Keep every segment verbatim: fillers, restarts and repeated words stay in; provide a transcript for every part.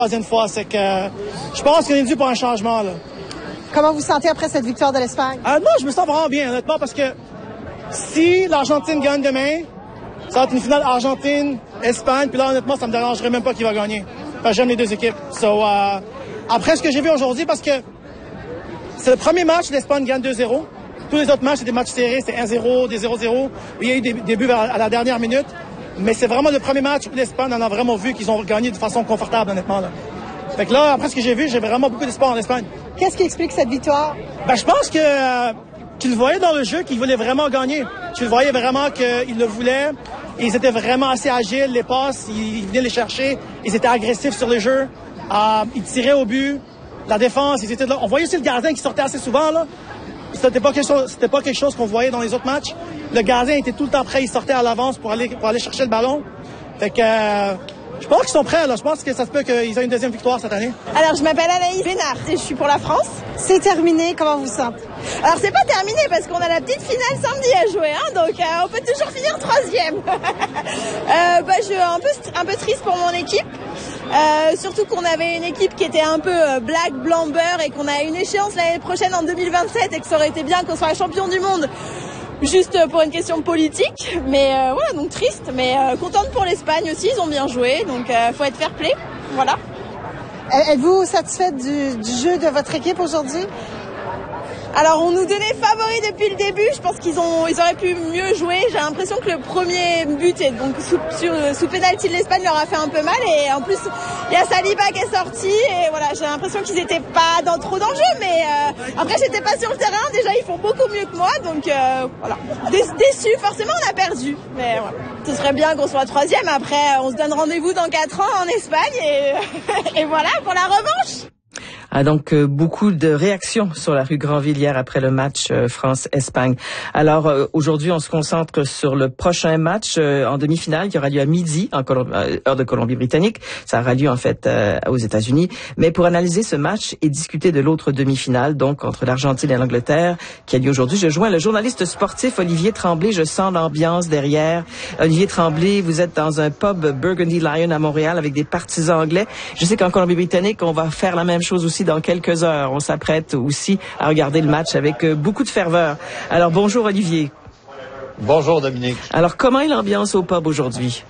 troisième fois, c'est que je pense qu'on est dû pour un changement, là. Comment vous sentez après cette victoire de l'Espagne? Euh, moi, je me sens vraiment bien, honnêtement, parce que si l'Argentine gagne demain, ça va être une finale Argentine-Espagne, puis là, honnêtement, ça me dérangerait même pas qui va gagner. Enfin, j'aime les deux équipes. So, euh, après ce que j'ai vu aujourd'hui, parce que c'est le premier match, l'Espagne gagne deux zéro. Tous les autres matchs, c'est des matchs serrés, c'est un zéro, des zéro zéro, où il y a eu des, des buts à la dernière minute. Mais c'est vraiment le premier match où l'Espagne en a vraiment vu qu'ils ont gagné de façon confortable, honnêtement, là. Fait que là, après ce que j'ai vu, j'ai vraiment beaucoup d'espoir en Espagne. Qu'est-ce qui explique cette victoire? Ben, je pense que euh, tu le voyais dans le jeu qu'ils voulaient vraiment gagner. Tu le voyais vraiment qu'ils le voulaient. Et ils étaient vraiment assez agiles, les passes, ils, ils venaient les chercher. Ils étaient agressifs sur le jeu. Euh, ils tiraient au but. La défense, ils étaient là. On voyait aussi le gardien qui sortait assez souvent, là. C'était pas quelque chose, c'était pas quelque chose qu'on voyait dans les autres matchs. Le gardien était tout le temps prêt. Il sortait à l'avance pour aller, pour aller chercher le ballon. Fait que... Euh, Je pense qu'ils sont prêts, là. Je pense que ça se peut qu'ils aient une deuxième victoire cette année. Alors, je m'appelle Anaïs Bénard et je suis pour la France. C'est terminé, comment vous sentez? Alors, c'est pas terminé parce qu'on a la petite finale samedi à jouer, hein, donc euh, on peut toujours finir troisième. euh, bah, je suis un peu, un peu triste pour mon équipe. Euh, surtout qu'on avait une équipe qui était un peu euh, black, blanc, beurre et qu'on a une échéance l'année prochaine en deux mille vingt-sept et que ça aurait été bien qu'on soit champion du monde. Juste pour une question politique, mais euh, voilà, donc triste, mais euh, contente pour l'Espagne aussi, ils ont bien joué, donc euh, faut être fair play, voilà. Êtes-vous satisfaite du, du jeu de votre équipe aujourd'hui? Alors, on nous donnait favoris depuis le début. Je pense qu'ils ont, ils auraient pu mieux jouer. J'ai l'impression que le premier but, est donc sous, sur, sous pénalty de l'Espagne, leur a fait un peu mal. Et en plus, il y a Saliba qui est sorti. Et voilà, j'ai l'impression qu'ils n'étaient pas dans, trop dans le jeu. Mais euh, après, j'étais pas sur le terrain. Déjà, ils font beaucoup mieux que moi. Donc euh, voilà, déçu. Forcément, on a perdu. Mais voilà, ce serait bien qu'on soit troisième. Après, on se donne rendez-vous dans quatre ans en Espagne. Et, et voilà, pour la revanche. Ah, donc euh, beaucoup de réactions sur la rue Granville hier après le match euh, France-Espagne. Alors euh, aujourd'hui, on se concentre sur le prochain match euh, en demi-finale qui aura lieu à midi en Colomb- euh, heure de Colombie-Britannique. Ça aura lieu en fait euh, aux États-Unis. Mais pour analyser ce match et discuter de l'autre demi-finale, donc entre l'Argentine et l'Angleterre, qui a lieu aujourd'hui, je joins le journaliste sportif Olivier Tremblay. Je sens l'ambiance derrière. Olivier Tremblay, vous êtes dans un pub Burgundy Lion à Montréal avec des partisans anglais. Je sais qu'en Colombie-Britannique, on va faire la même chose aussi dans quelques heures. On s'apprête aussi à regarder le match avec beaucoup de ferveur. Alors, bonjour Olivier. Bonjour Dominique. Alors, comment est l'ambiance au pub aujourd'hui?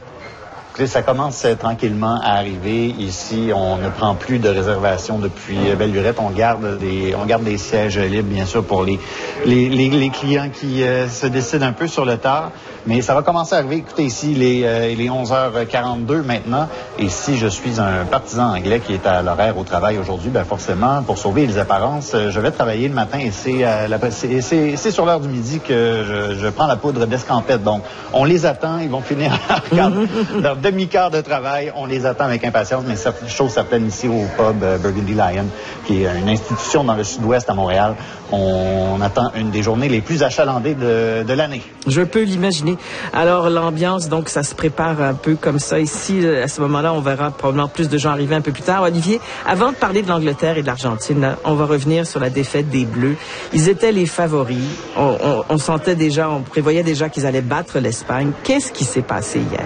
Ça commence euh, tranquillement à arriver. Ici, on ne prend plus de réservations depuis euh, belle lurette. On garde des, on garde des sièges libres, bien sûr, pour les, les, les, les clients qui euh, se décident un peu sur le tard. Mais ça va commencer à arriver. Écoutez, ici, les, euh, il est onze heures quarante-deux maintenant. Et si je suis un partisan anglais qui est à l'horaire au travail aujourd'hui, ben forcément, pour sauver les apparences, je vais travailler le matin et c'est, euh, la, c'est, c'est, c'est sur l'heure du midi que je, je prends la poudre d'escampette. Donc, on les attend. Ils vont finir leur demi-quart de travail. On les attend avec impatience. Mais c'est chose certaine ici au pub euh, Burgundy Lion, qui est une institution dans le sud-ouest à Montréal. On attend une des journées les plus achalandées de, de l'année. Je peux l'imaginer. Alors, l'ambiance, donc, ça se prépare un peu comme ça. Ici, à ce moment-là, on verra probablement plus de gens arriver un peu plus tard. Olivier, avant de parler de l'Angleterre et de l'Argentine, là, on va revenir sur la défaite des Bleus. Ils étaient les favoris. On, on, on sentait déjà, on prévoyait déjà qu'ils allaient battre l'Espagne. Qu'est-ce qui s'est passé hier?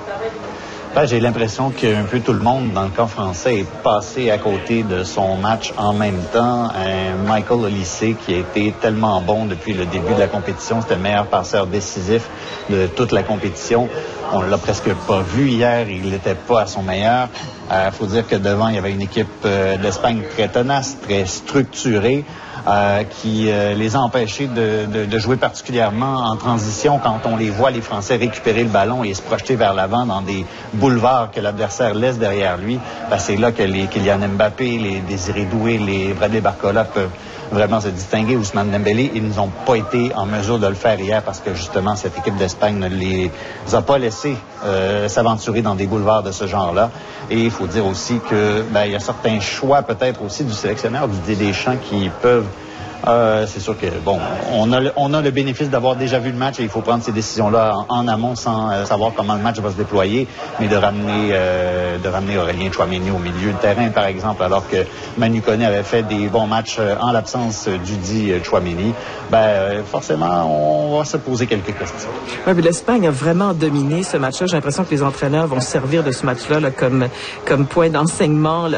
Ben, j'ai l'impression qu'un peu tout le monde dans le camp français est passé à côté de son match en même temps. Un Michael Olise qui a été tellement bon depuis le début de la compétition. C'était le meilleur passeur décisif de toute la compétition. On l'a presque pas vu hier. Il n'était pas à son meilleur. Il euh, faut dire que devant, il y avait une équipe euh, d'Espagne très tenace, très structurée. Euh, qui euh, les a empêchés de, de, de jouer particulièrement en transition quand on les voit, les Français, récupérer le ballon et se projeter vers l'avant dans des boulevards que l'adversaire laisse derrière lui. Ben, c'est là que les Kylian Mbappé, les Désiré Doué, les Bradley Barcola peuvent vraiment se distinguer. Ousmane Dembélé, ils n'ont pas été en mesure de le faire hier parce que justement cette équipe d'Espagne ne les a pas laissés euh, s'aventurer dans des boulevards de ce genre-là. Et il faut dire aussi que ben, il y a certains choix peut-être aussi du sélectionneur, du Didier Deschamps, qui peuvent Euh, c'est sûr que, bon, on a, on a le bénéfice d'avoir déjà vu le match et il faut prendre ces décisions-là en, en amont sans euh, savoir comment le match va se déployer, mais de ramener, euh, de ramener Aurélien Tchouaméni au milieu de terrain, par exemple, alors que Manu Koné avait fait des bons matchs euh, en l'absence euh, du dit euh, Tchouaméni, ben, euh, forcément, on va se poser quelques questions. Oui, mais l'Espagne a vraiment dominé ce match-là. J'ai l'impression que les entraîneurs vont se servir de ce match-là là, comme, comme point d'enseignement là,